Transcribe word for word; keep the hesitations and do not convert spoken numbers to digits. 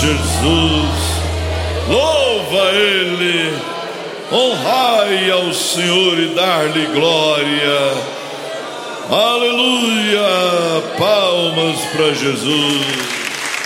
Jesus. Louva Ele, honrai ao Senhor e dar-lhe glória. Aleluia, palmas para Jesus.